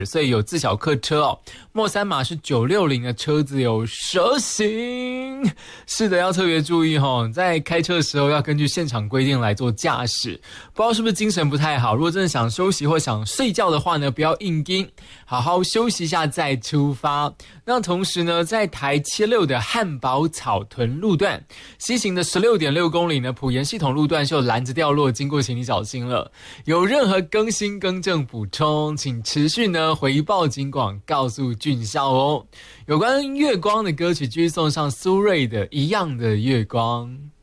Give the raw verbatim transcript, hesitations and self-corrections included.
所以有自小客车哦。末三码是九六零的车子有蛇行，是的，要特别注意哦，在开车的时候要根据现场规定来做驾驶。不知道是不是精神不太好，如果真的想休息或想睡觉的话呢，不要硬盯，好好休息一下再出发。那同时呢，在台七六的汉宝草屯路段西行的 十六点六公里呢，埔盐系统路段是有篮子掉落，经过请你小心了。有任何更新更正补充，请持续呢回报警广告诉俊孝哦。有关月光的歌曲继续送上苏芮的一样的月光。